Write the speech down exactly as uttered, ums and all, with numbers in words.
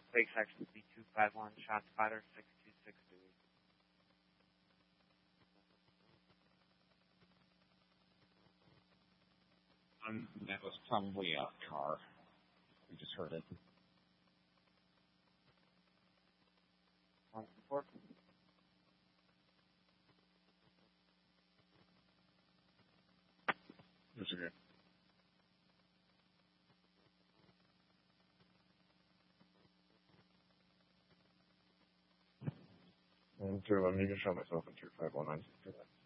Wake section C two five one, shot spider six two six Dewey. Um, that was probably a car. We just heard it. On support. That's okay. And two, let me just show myself in two five one nine six two.